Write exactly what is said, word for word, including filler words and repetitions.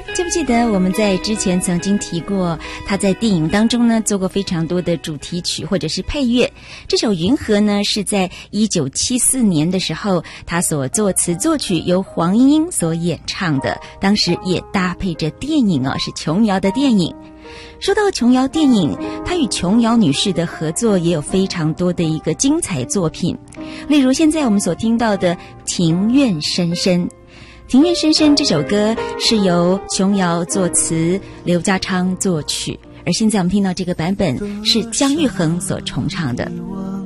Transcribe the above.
记不记得我们在之前曾经提过，他在电影当中呢做过非常多的主题曲或者是配乐。这首《云河》呢是在一九七四年的时候他所作词作曲，由黄莺莺所演唱的，当时也搭配着电影哦，是琼瑶的电影。说到琼瑶电影，她与琼瑶女士的合作也有非常多的一个精彩作品，例如现在我们所听到的《庭院深深》。《庭院深深》这首歌是由琼瑶作词，刘家昌作曲，而现在我们听到这个版本是姜育恒所重唱的。